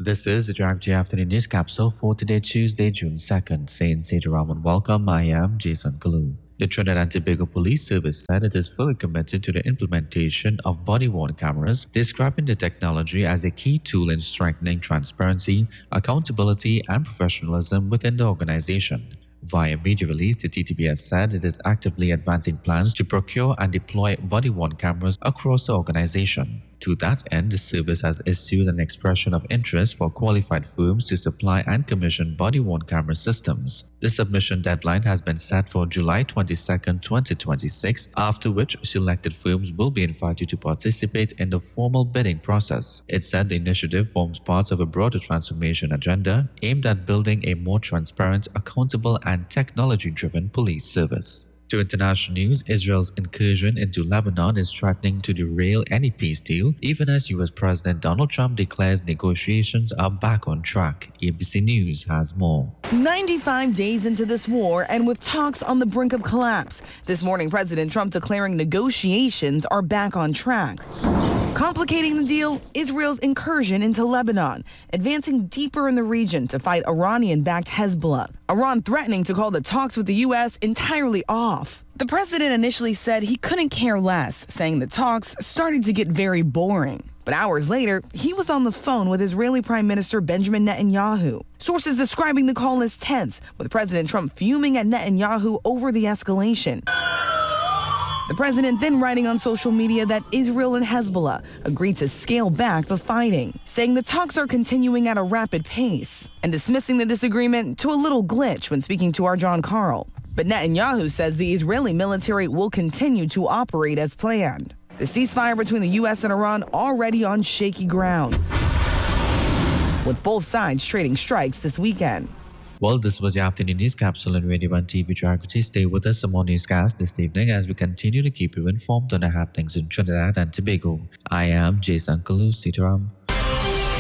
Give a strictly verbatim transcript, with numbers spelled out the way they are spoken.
This is the Drive J Afternoon News Capsule for today, Tuesday, June second. Saying Sitaram and welcome, I am Jason Kalu. The Trinidad and Tobago Police Service said it is fully committed to the implementation of body-worn cameras, describing the technology as a key tool in strengthening transparency, accountability, and professionalism within the organization. Via media release, the T T B S said it is actively advancing plans to procure and deploy body-worn cameras across the organization. To that end, the service has issued an expression of interest for qualified firms to supply and commission body-worn camera systems. The submission deadline has been set for July twenty-second, twenty twenty-six, after which selected firms will be invited to participate in the formal bidding process. It said the initiative forms part of a broader transformation agenda aimed at building a more transparent, accountable, and technology-driven police service. To international news, Israel's incursion into Lebanon is threatening to derail any peace deal, even as U S President Donald Trump declares negotiations are back on track. A B C News has more. ninety-five days into this war and with talks on the brink of collapse, this morning President Trump declaring negotiations are back on track. Complicating the deal, Israel's incursion into Lebanon, advancing deeper in the region to fight Iranian-backed Hezbollah. Iran threatening to call the talks with the U S entirely off. The president initially said he couldn't care less, saying the talks started to get very boring. But hours later, he was on the phone with Israeli Prime Minister Benjamin Netanyahu. Sources describing the call as tense, with President Trump fuming at Netanyahu over the escalation. The president then writing on social media that Israel and Hezbollah agreed to scale back the fighting, saying the talks are continuing at a rapid pace, and dismissing the disagreement to a little glitch when speaking to our John Carl. But Netanyahu says the Israeli military will continue to operate as planned. The ceasefire between the U S and Iran already on shaky ground, with both sides trading strikes this weekend. Well, this was your afternoon news capsule on Radio one T V Geography. Stay with us some more newscasts this evening as we continue to keep you informed on the happenings in Trinidad and Tobago. I am Jason Kalu Sitaram.